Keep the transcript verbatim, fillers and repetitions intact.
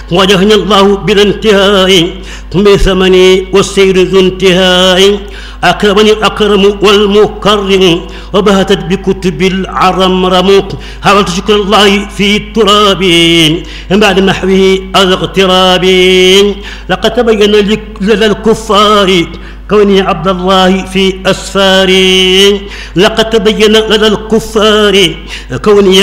واجهني الله بلا انتهاء بثمني والسير ذو انتهاء أكرمني الأكرم والمكرم وبهتت بكتب العرمرم حاولت شكر الله في التراب بعد محوه الاغتراب لقد تبين لدى الكفار كوني عبد الله في أسفاري لقد تبين لدى الكفار كوني